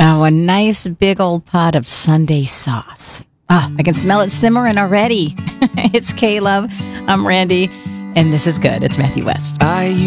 Oh, a nice big old pot of Sunday sauce. Ah, I can smell it simmering already. It's K-Love. I'm Randy, and this is good. It's Matthew West.